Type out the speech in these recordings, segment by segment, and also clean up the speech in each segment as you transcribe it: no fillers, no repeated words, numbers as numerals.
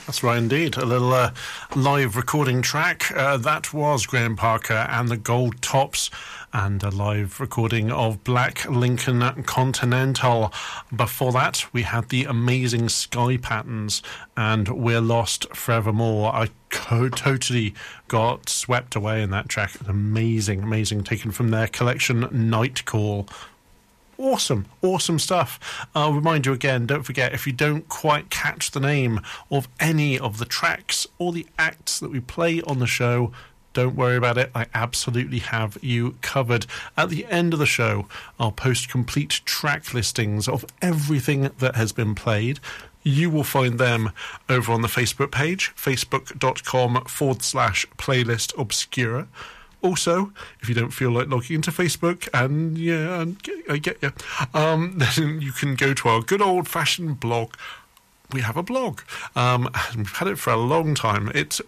That's right indeed. A little live recording track. That was Graham Parker and the Gold Tops, and a live recording of Black Lincoln Continental. Before that, we had the amazing Sky Patterns and We're Lost Forevermore. I totally got swept away in that track. Amazing, taken from their collection Night Call. Awesome stuff. I'll remind you again, don't forget, if you don't quite catch the name of any of the tracks or the acts that we play on the show, don't worry about it. I absolutely have you covered. At the end of the show, I'll post complete track listings of everything that has been played. You will find them over on the Facebook page, facebook.com/playlist obscura. Also, if you don't feel like logging into Facebook, and I get you, then you can go to our good old-fashioned blog. We have a blog. We've had it for a long time. It's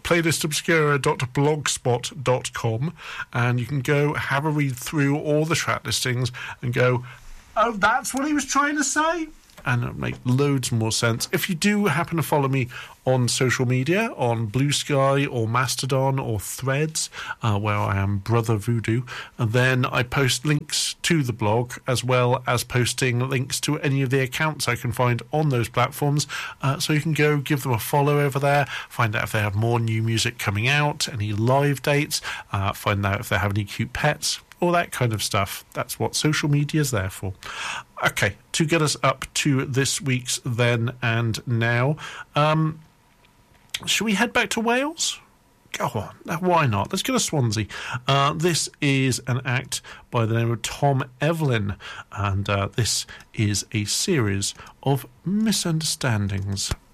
playlistobscura.blogspot.com, and you can go have a read through all the track listings and go, oh, that's what he was trying to say? And it'll make loads more sense. If you do happen to follow me on social media, on Blue Sky or Mastodon or Threads, where I am Brother Voodoo, then I post links to the blog, as well as posting links to any of the accounts I can find on those platforms, so you can go give them a follow over there, find out if they have more new music coming out, any live dates, find out if they have any cute pets, all that kind of stuff. That's what social media is there for. Okay, to get us up to this week's Then and Now, should we head back to Wales? Go on, why not? Let's go to Swansea. This is an act by the name of Tom Evelyn, and this is a series of misunderstandings.